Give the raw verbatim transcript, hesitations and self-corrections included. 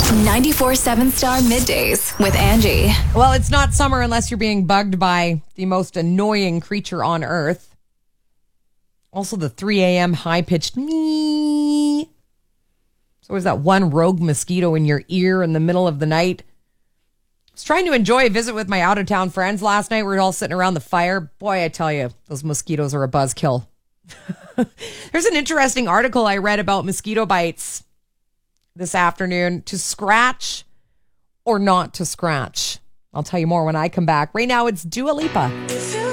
ninety-four seven Star Middays with Angie. Well, it's not summer unless you're being bugged by the most annoying creature on earth. Also, the three a.m. high-pitched me. So is that one rogue mosquito in your ear in the middle of the night? I was trying to enjoy a visit with my out-of-town friends last night. We were all sitting around the fire. Boy, I tell you, those mosquitoes are a buzzkill. There's an interesting article I read about mosquito bites this afternoon. To scratch or not to scratch? I'll tell you more when I come back. Right now, it's Dua Lipa.